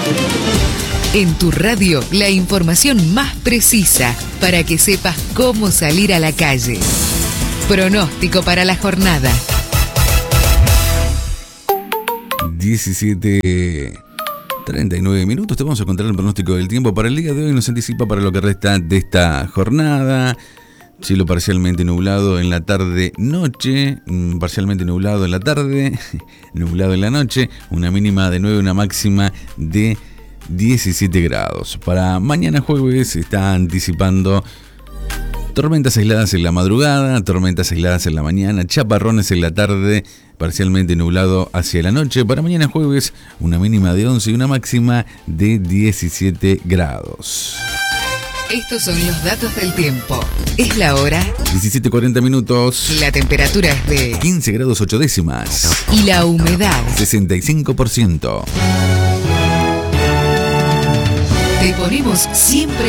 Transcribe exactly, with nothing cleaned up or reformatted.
En tu radio, la información más precisa para que sepas cómo salir a la calle. Pronóstico para la jornada. diecisiete treinta y nueve minutos. Te vamos a contar el pronóstico del tiempo para el día de hoy. Nos anticipa para lo que resta de esta jornada. Cielo parcialmente nublado en la tarde-noche, parcialmente nublado en la tarde, nublado en la noche, una mínima de nueve, una máxima de diecisiete grados. Para mañana jueves se está anticipando tormentas aisladas en la madrugada, tormentas aisladas en la mañana, chaparrones en la tarde, parcialmente nublado hacia la noche. Para mañana jueves, una mínima de once y una máxima de diecisiete grados. Estos son los datos del tiempo. Es la hora. diecisiete cuarenta minutos. La temperatura es de quince grados ocho décimas. Y la humedad sesenta y cinco por ciento. Te ponemos siempre